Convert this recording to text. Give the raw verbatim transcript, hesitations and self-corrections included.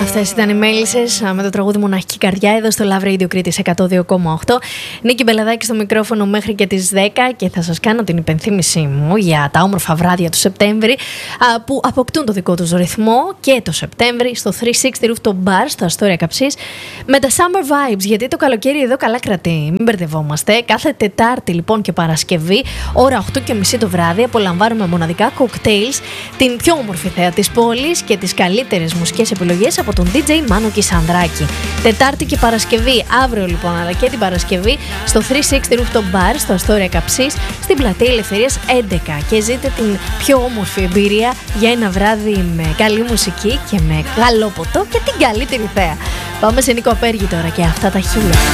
Αυτές ήταν οι Μέλισσες με το τραγούδι Μοναχική Καρδιά εδώ στο Love Radio Κρήτης εκατό δύο κόμμα οκτώ. Νίκη Μπελαδάκη στο μικρόφωνο μέχρι και τις δέκα και θα σας κάνω την υπενθύμησή μου για τα όμορφα βράδια του Σεπτέμβρη που αποκτούν το δικό τους ρυθμό και το Σεπτέμβρη στο τριακόσια εξήντα Rooftop Bar στο Αστόρια Καψής με τα Summer Vibes, γιατί το καλοκαίρι εδώ καλά κρατεί, μην μπερδευόμαστε. Κάθε Τετάρτη λοιπόν και Παρασκευή ώρα οκτώ και μισή το βράδυ απολαμβάνουμε μοναδικά cocktails, την πιο όμορφη θέα της πόλης και τις καλύτερες μουσικές επιλογές από τον ντι τζέι Μάνο Κισανδράκη. Τετάρτη και Παρασκευή, αύριο λοιπόν, αλλά και την Παρασκευή στο τριακόσια εξήντα Rooftop Bar στο Αστόρια Καψής, στην Πλατεία Ελευθερίας έντεκα, και ζείτε την πιο όμορφη εμπειρία για ένα βράδυ με καλή μουσική και με καλό ποτό και την καλύτερη θέα. Πάμε σε Νίκο Απέργη τώρα και αυτά τα χίλια.